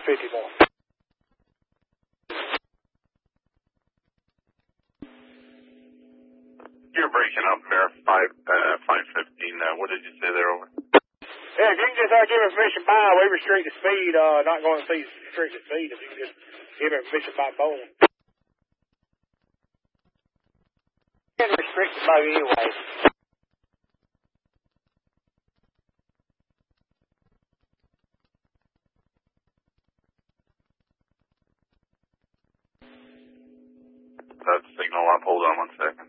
51. You're breaking up there, 515. What did you say there, over? Yeah, if you can just give information by, we restrict the speed, not going to see restricted speed, if you can just give information by phone. You can restrict the boat anyway. That signal up, hold on 1 second.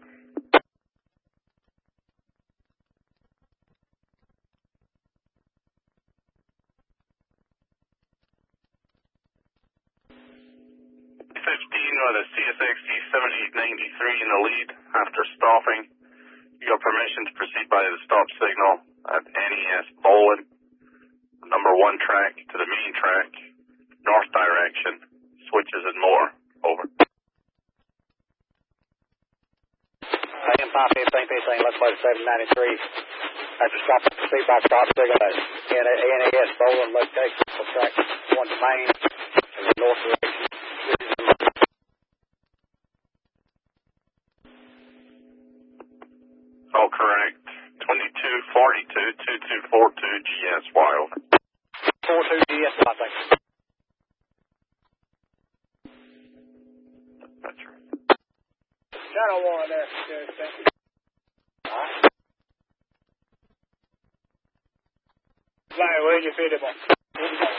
With a CSXT 7893 in the lead after stopping. You got permission to proceed by the stop signal at NES Bowling, number 1 track to the main track, north direction, switches and more. Over. AM 515, locomotive 793. After stopping, proceed by stop signal at NES Bowling, location for track 1 to main in the north direction. All correct. 2242, 2242 GSY, over. 42 GSY, I think. That's right. Channel 1 there, thank you. Alright. Flying, where'd you fit him on?